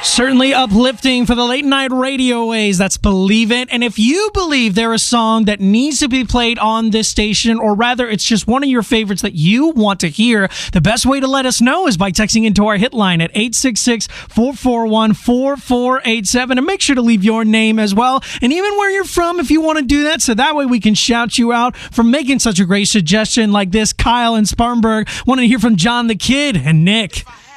Certainly uplifting for the late night radio ways. That's Believe It. And if you believe there is a song that needs to be played on this station, or rather it's just one of your favorites that you want to hear, the best way to let us know is by texting into our hit line at 866-441-4487. And make sure to leave your name as well, and even where you're from if you want to do that, so that way we can shout you out for making such a great suggestion like this. Kyle in Spartanburg. Want to hear from John the Kid and Nick.